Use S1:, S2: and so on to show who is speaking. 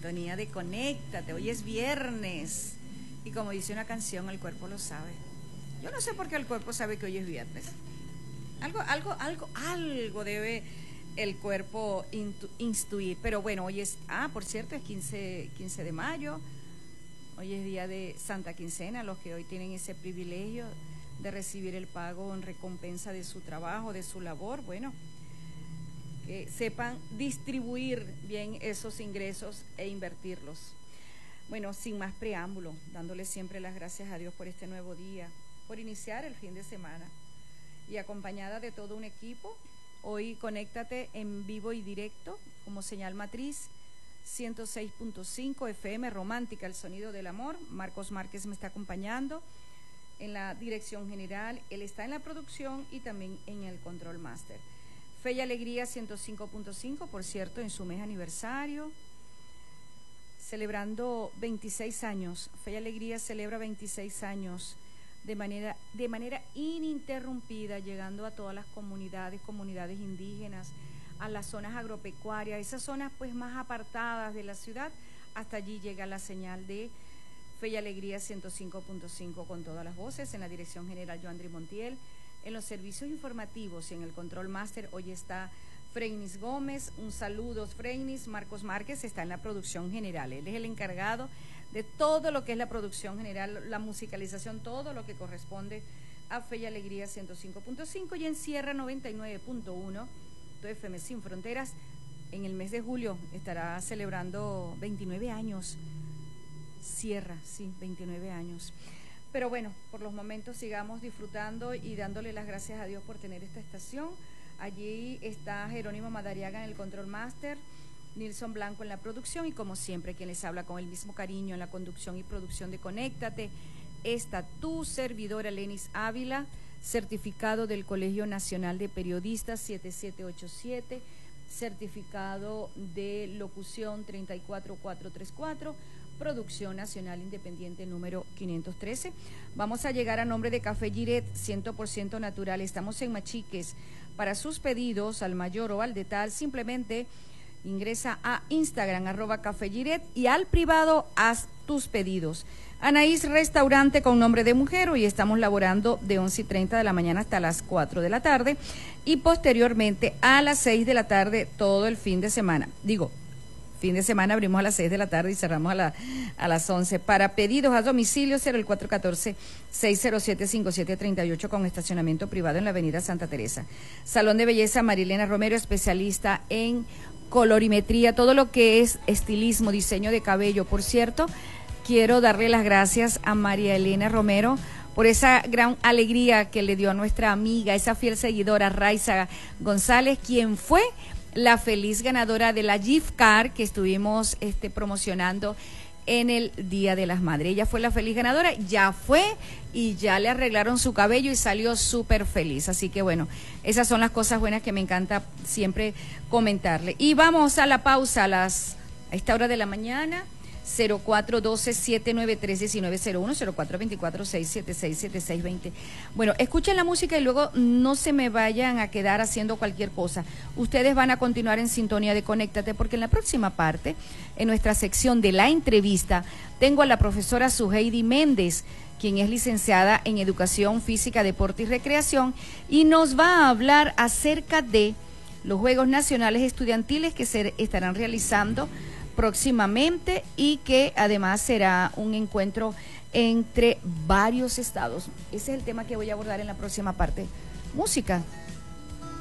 S1: sintonía de Conéctate. Hoy es viernes y como dice una canción, el cuerpo lo sabe. Yo no sé por qué el cuerpo sabe que hoy es viernes. Algo debe el cuerpo instruir. Pero bueno, hoy es, por cierto, es 15 de mayo. Hoy es día de Santa Quincena, los que hoy tienen ese privilegio de recibir el pago en recompensa de su trabajo, de su labor, bueno, que sepan distribuir bien esos ingresos e invertirlos. Bueno, sin más preámbulo, dándole siempre las gracias a Dios por este nuevo día, por iniciar el fin de semana y acompañada de todo un equipo. Hoy Conéctate en vivo y directo como señal matriz 106.5 FM Romántica, el sonido del amor. Marcos Márquez me está acompañando en la dirección general, él está en la producción y también en el control master. Fe y Alegría 105.5, por cierto, en su mes aniversario, celebrando 26 años. Fe y Alegría celebra 26 años de manera ininterrumpida, llegando a todas las comunidades indígenas, a las zonas agropecuarias, esas zonas pues más apartadas de la ciudad. Hasta allí llega la señal de Fe y Alegría 105.5 con todas las voces. En la dirección general, Joandri Montiel. En los servicios informativos y en el control máster, hoy está Freinis Gómez. Un saludo, Freinis. Marcos Márquez está en la producción general. Él es el encargado de todo lo que es la producción general, la musicalización, todo lo que corresponde a Fe y Alegría 105.5 y en Sierra 99.1, tu FM Sin Fronteras. En el mes de julio estará celebrando 29 años. Sierra, sí, 29 años. Pero bueno, por los momentos sigamos disfrutando y dándole las gracias a Dios por tener esta estación. Allí está Jerónimo Madariaga en el control master, Nilson Blanco en la producción y como siempre quien les habla con el mismo cariño en la conducción y producción de Conéctate, está tu servidora Lenis Ávila, certificado del Colegio Nacional de Periodistas 7787, certificado de locución 34434, Producción Nacional Independiente número 513. Vamos a llegar a nombre de Café Giret, 100% natural. Estamos en Machiques. Para sus pedidos al mayor o al de tal, simplemente ingresa a Instagram, @Café Giret, y al privado haz tus pedidos. Anaís Restaurante con nombre de mujer, hoy estamos laborando de 11:30 de la mañana hasta las 4 de la tarde y posteriormente a las 6 de la tarde todo el fin de semana. Fin de semana abrimos a las 6 de la tarde y cerramos a las 11. Para pedidos a domicilio, 0414-607-5738 con estacionamiento privado en la avenida Santa Teresa. Salón de Belleza Marilena Romero, especialista en colorimetría, todo lo que es estilismo, diseño de cabello. Por cierto, quiero darle las gracias a María Elena Romero por esa gran alegría que le dio a nuestra amiga, esa fiel seguidora Raiza González, quien fue la feliz ganadora de la gift card que estuvimos promocionando en el Día de las Madres. Ella fue la feliz ganadora, ya fue y ya le arreglaron su cabello y salió súper feliz. Así que bueno, esas son las cosas buenas que me encanta siempre comentarle. Y vamos a la pausa a esta hora de la mañana. 0412-793-1901, 0424-676-7620. Bueno, escuchen la música y luego no se me vayan a quedar haciendo cualquier cosa. Ustedes van a continuar en sintonía de Conéctate, porque en la próxima parte, en nuestra sección de la entrevista, tengo a la profesora Suheidi Méndez, quien es licenciada en Educación Física, Deporte y Recreación, y nos va a hablar acerca de los Juegos Nacionales Estudiantiles que se estarán realizando próximamente y que además será un encuentro entre varios estados. Ese es el tema que voy a abordar en la próxima parte. Música,